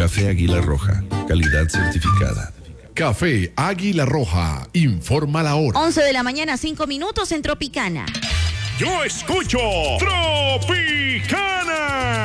Café Águila Roja, calidad certificada. Café Águila Roja, informa la hora. 11 de la mañana, 5 minutos en Tropicana. Yo escucho Tropicana.